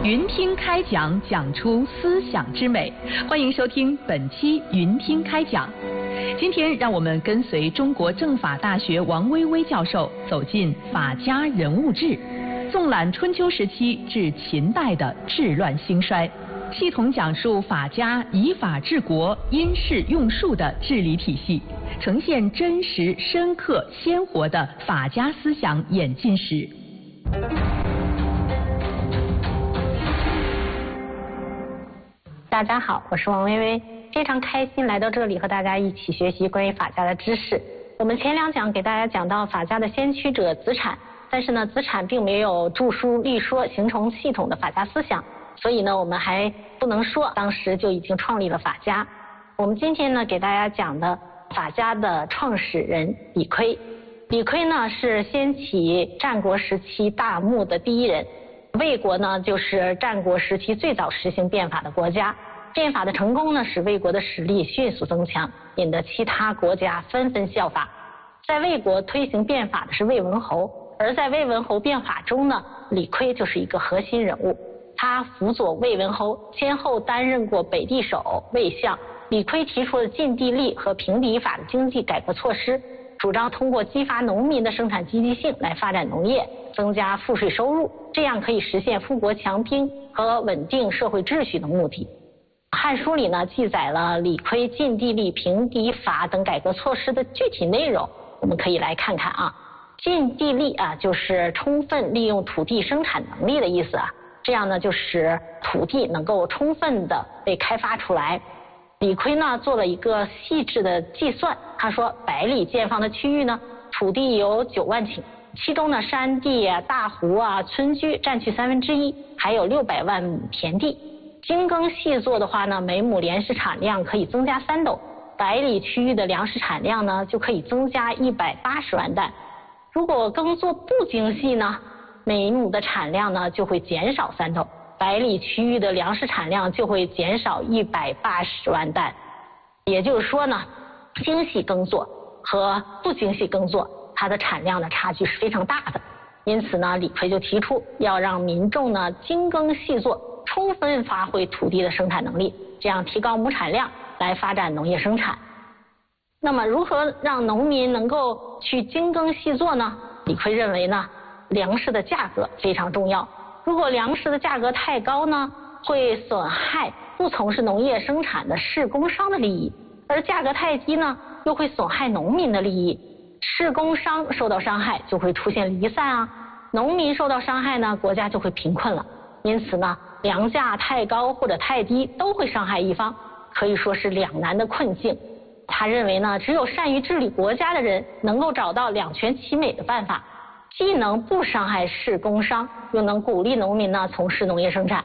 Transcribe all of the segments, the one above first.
云听开讲，讲出思想之美。欢迎收听本期云听开讲。今天让我们跟随中国政法大学王薇薇教授走进法家人物志，纵览春秋时期至秦代的治乱兴衰，系统讲述法家以法治国、因势用术的治理体系，呈现真实、深刻、鲜活的法家思想演进史。 大家好，我是王薇薇，非常开心来到这里和大家一起学习关于法家的知识。我们前两讲给大家讲到法家的先驱者子产，但是呢，子产并没有著书立说形成系统的法家思想，所以呢，我们还不能说当时就已经创立了法家。我们今天呢，给大家讲的法家的创始人李悝。李悝呢是掀起战国时期大幕的第一人。魏国呢就是战国时期最早实行变法的国家，变法的成功呢使魏国的实力迅速增强，引得其他国家纷纷效法。在魏国推行变法的是魏文侯，而在魏文侯变法中呢，李悝就是一个核心人物。他辅佐魏文侯，先后担任过北地守、魏相。李悝提出了禁地利和平地法的经济改革措施，主张通过激发农民的生产积极性来发展农业，增加赋税收入，这样可以实现富国强兵和稳定社会秩序的目的。汉书里呢记载了李悝禁地利、平地法等改革措施的具体内容，我们可以来看看啊。禁地利啊，就是充分利用土地生产能力的意思啊，这样呢就使土地能够充分的被开发出来。李悝呢做了一个细致的计算，他说100里见方的区域呢，土地有9万顷，其中呢山地啊、大湖啊、村居占去1/3，还有600万亩田地。精耕细作的话呢，每亩粮食产量可以增加3斗，100里区域的粮食产量呢就可以增加180万担。如果耕作不精细呢，每亩的产量呢就会减少3斗，100里区域的粮食产量就会减少180万担。也就是说呢，精细耕作和不精细耕作，它的产量的差距是非常大的。因此呢，李悝就提出要让民众呢精耕细作，充分发挥土地的生产能力，这样提高亩产量，来发展农业生产。那么如何让农民能够去精耕细作呢？李悝认为呢，粮食的价格非常重要。如果粮食的价格太高呢，会损害不从事农业生产的士工商的利益，而价格太低呢，又会损害农民的利益。士工商受到伤害，就会出现离散啊；农民受到伤害呢，国家就会贫困了。因此呢，粮价太高或者太低都会伤害一方，可以说是两难的困境。他认为呢，只有善于治理国家的人能够找到两全其美的办法，既能不伤害士工商，又能鼓励农民呢从事农业生产。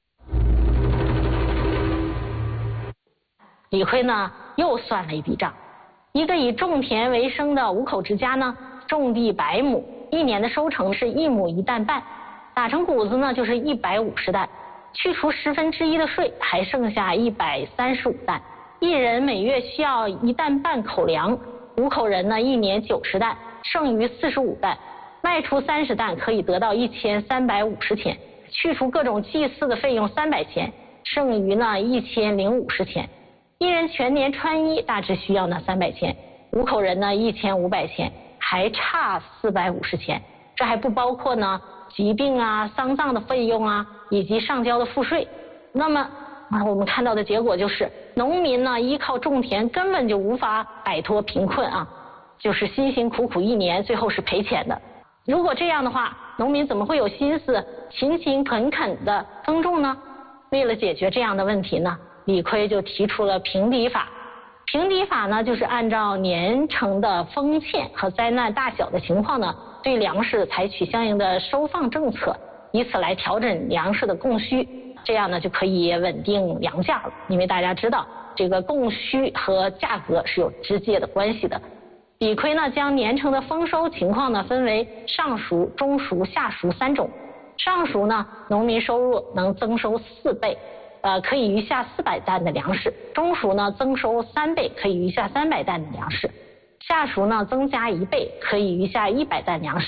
李悝呢又算了一笔账，一个以种田为生的5口之家呢，种地100亩，1年的收成是1亩1担半，打成谷子呢就是150担，去除1/10的税，还剩下135担。一人每月需要1担半口粮，5口人呢1年90担，剩余45担，卖出30担可以得到1350钱，去除各种祭祀的费用300钱，剩余呢1050钱。一人全年穿衣大致需要呢300钱，5口人呢1500钱，还差450钱。这还不包括呢疾病啊、丧葬的费用啊，以及上交的赋税。那么我们看到的结果就是，农民呢依靠种田根本就无法摆脱贫困啊，就是辛辛苦苦1年，最后是赔钱的。如果这样的话，农民怎么会有心思勤勤恳恳的耕种呢？为了解决这样的问题呢，李悝就提出了平地法。平地法呢，就是按照年成的丰欠和灾难大小的情况呢，对粮食采取相应的收放政策，以此来调整粮食的供需，这样呢就可以稳定粮价了。因为大家知道，这个供需和价格是有直接的关系的。李悝呢将年成的丰收情况呢分为上熟、中熟、下熟3种。上熟呢，农民收入能增收4倍，可以余下400担的粮食；中熟呢，增收3倍，可以余下300担的粮食；下熟呢，增加1倍，可以余下100担粮食。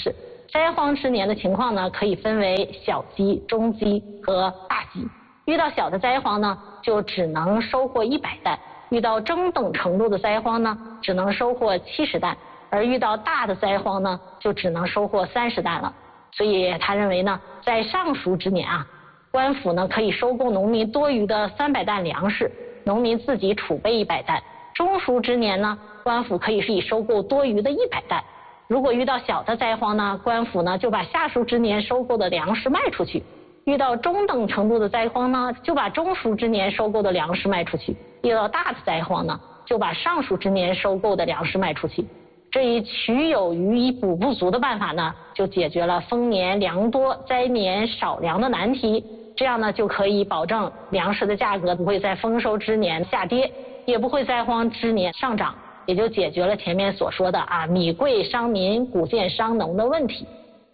灾荒之年的情况呢，可以分为小积、中积和大积。遇到小的灾荒呢，就只能收获100担；遇到中等程度的灾荒呢，只能收获70担；而遇到大的灾荒呢，就只能收获30担了。所以他认为呢，在上述之年啊，官府呢可以收购农民多余的300担粮食，农民自己储备100担；中熟之年呢，官府可以收购多余的100担。如果遇到小的灾荒呢，官府呢就把下熟之年收购的粮食卖出去；遇到中等程度的灾荒呢，就把中熟之年收购的粮食卖出去；遇到大的灾荒呢，就把上熟之年收购的粮食卖出去。这一取有余以补不足的办法呢，就解决了丰年粮多、灾年少粮的难题。这样呢，就可以保证粮食的价格不会在丰收之年下跌，也不会灾荒之年上涨，也就解决了前面所说的米贵伤民、谷贱伤农的问题。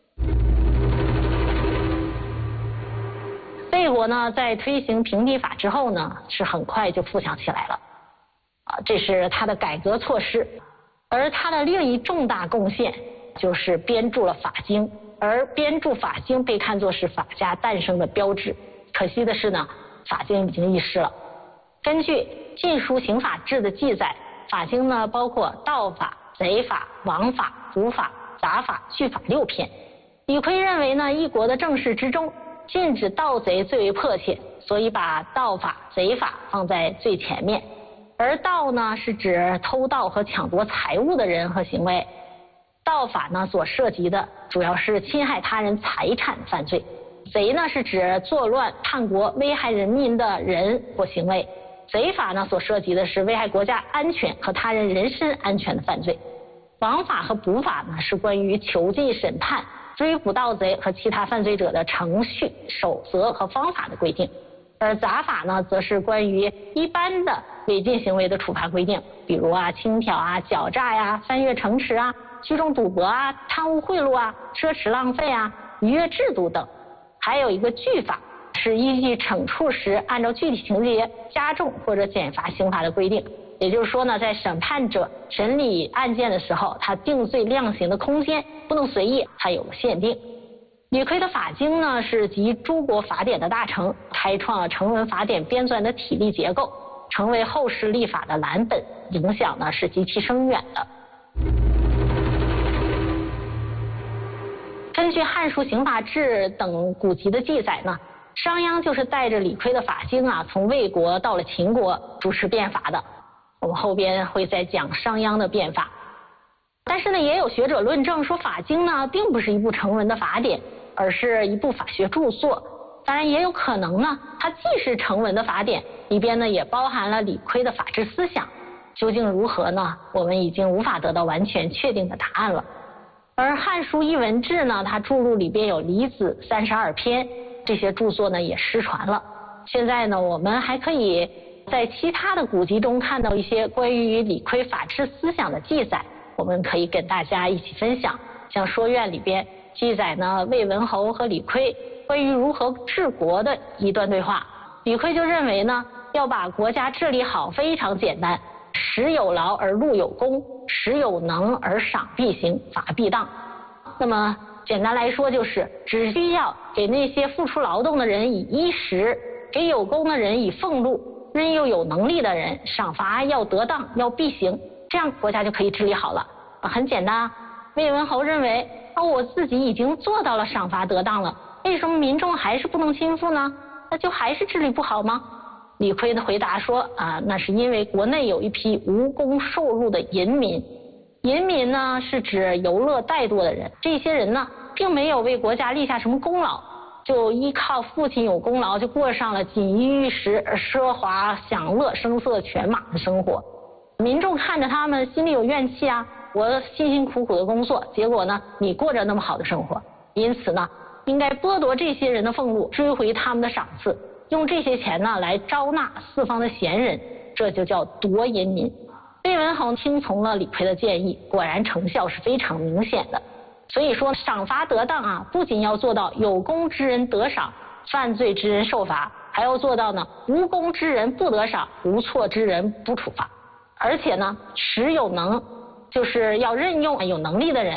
魏国呢，在推行平地法之后呢，是很快就富强起来了，这是他的改革措施。而他的另一重大贡献就是编著了法经，而编著法经被看作是法家诞生的标志。可惜的是呢，法经已经遗失了。根据《晋书刑法志》的记载，法经呢包括盗法、贼法、枉法、捕法、杂法、拒法6篇。李悝认为呢，一国的政事之中，禁止盗贼最为迫切，所以把盗法、贼法放在最前面。而盗呢，是指偷盗和抢夺财物的人和行为。盗法呢，所涉及的主要是侵害他人财产犯罪；贼呢，是指作乱叛国、危害人民的人或行为。贼法呢，所涉及的是危害国家安全和他人人身安全的犯罪。枉法和捕法呢，是关于囚禁、审判、追捕盗贼和其他犯罪者的程序、守则和方法的规定。而杂法呢，则是关于一般的违禁行为的处罚规定，比如轻佻狡诈翻越城池聚众赌博贪污贿赂奢侈浪费逾越制度等。还有一个拒法，是依据惩处时按照具体情节加重或者减罚刑罚的规定。也就是说呢，在审判者审理案件的时候，他定罪量刑的空间不能随意，它有了限定。李悝的法经呢，是集诸国法典的大成，开创了成文法典编纂的体例结构，成为后世立法的蓝本，影响呢是极其深远的。根据《汉书刑法志》等古籍的记载呢，商鞅就是带着李悝的法经从魏国到了秦国主持变法的。我们后边会再讲商鞅的变法。但是呢，也有学者论证说，法经呢并不是一部成文的法典，而是一部法学著作。当然也有可能呢，它既是成文的法典，里边呢也包含了李悝的法治思想。究竟如何呢？我们已经无法得到完全确定的答案了。而《汉书艺文志》呢，它著录里边有李子32篇，这些著作呢也失传了。现在呢，我们还可以在其他的古籍中看到一些关于李悝法治思想的记载，我们可以跟大家一起分享。像《说苑》里边记载呢，魏文侯和李悝关于如何治国的一段对话。李悝就认为呢，要把国家治理好非常简单，时有劳而禄有功，时有能而赏必行，罚必当。那么简单来说，就是只需要给那些付出劳动的人以衣食，给有功的人以俸禄，任又有能力的人赏罚要得当，要必行，这样国家就可以治理好了。很简单魏文侯认为我自己已经做到了赏罚得当了，为什么民众还是不能亲附呢？那就还是治理不好吗？李悝的回答说那是因为国内有一批无功受禄的淫民。淫民呢，是指游乐怠惰的人，这些人呢并没有为国家立下什么功劳，就依靠父亲有功劳，就过上了锦衣玉食、奢华享乐、声色犬马的生活。民众看着他们心里有怨气我辛辛苦苦的工作，结果呢你过着那么好的生活，因此呢应该剥夺这些人的俸禄，追回他们的赏赐，用这些钱呢来招纳四方的贤人，这就叫夺淫民。魏文侯听从了李悝的建议，果然成效是非常明显的。所以说赏罚得当不仅要做到有功之人得赏，犯罪之人受罚，还要做到呢无功之人不得赏，无错之人不处罚。而且呢时有能，就是要任用有能力的人